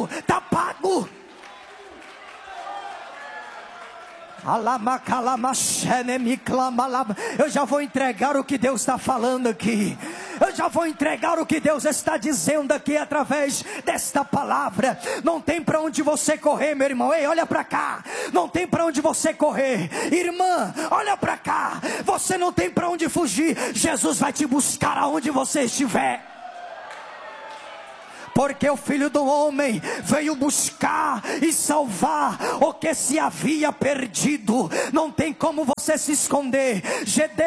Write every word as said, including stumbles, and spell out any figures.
está pago. Eu já vou entregar o que Deus está falando aqui. Eu já vou entregar o que Deus está dizendo aqui através desta palavra. Não tem para onde você correr, meu irmão. Ei, olha para cá. Não tem para onde você correr. Irmã, olha para cá. Você não tem para onde fugir. Jesus vai te buscar aonde você estiver. Porque o Filho do Homem veio buscar e salvar o que se havia perdido. Não tem como você se esconder.